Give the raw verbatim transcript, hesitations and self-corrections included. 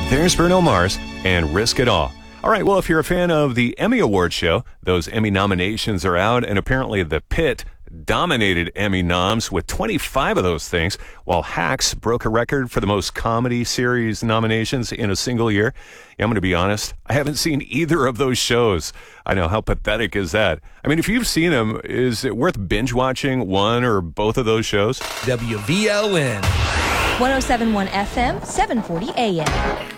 There's Bruno Mars and Risk It All. All right, well, if you're a fan of the Emmy Award show, those Emmy nominations are out, and apparently The Pitt dominated Emmy noms with twenty-five of those things, while Hacks broke a record for the most comedy series nominations in a single year. Yeah, I'm going to be honest, I haven't seen either of those shows. I know, how pathetic is that? I mean, if you've seen them, is it worth binge-watching one or both of those shows? W V L N. one oh seven point one F M, seven forty A M.